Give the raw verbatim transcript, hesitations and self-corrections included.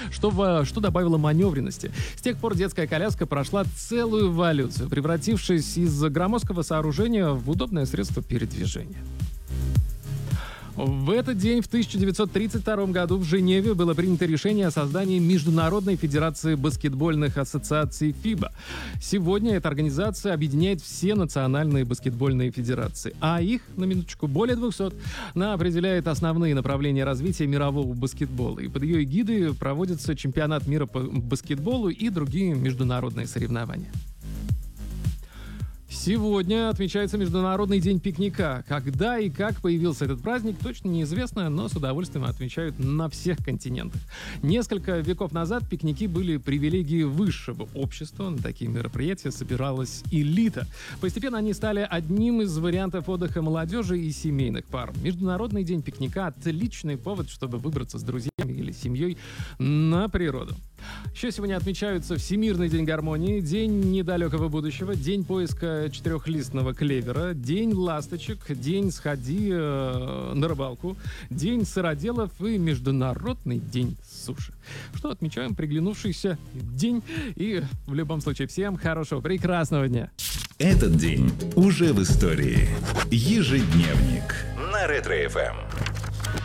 что, в, что добавило маневренности. С тех пор детская коляска прошла целую эволюцию, превратившись из громоздкого сооружения в удобное средство передвижения. В этот день, в тысяча девятьсот тридцать втором году, в Женеве было принято решение о создании Международной Федерации баскетбольных ассоциаций ФИБА. Сегодня эта организация объединяет все национальные баскетбольные федерации, а их, на минуточку, более двухсот. Она определяет основные направления развития мирового баскетбола, и под ее эгидой проводится чемпионат мира по баскетболу и другие международные соревнования. Сегодня отмечается Международный день пикника. Когда и как появился этот праздник, точно неизвестно, но с удовольствием отмечают на всех континентах. Несколько веков назад пикники были привилегией высшего общества. На такие мероприятия собиралась элита. Постепенно они стали одним из вариантов отдыха молодежи и семейных пар. Международный день пикника – отличный повод, чтобы выбраться с друзьями или семьей на природу. Еще сегодня отмечаются Всемирный день гармонии, День недалекого будущего, День поиска четырехлистного клевера, День ласточек, День сходи э, на рыбалку, День сыроделов и Международный день суши. Что отмечаем приглянувшийся день. И в любом случае всем хорошего, прекрасного дня. Этот день уже в истории. Ежедневник на Ретро эф эм.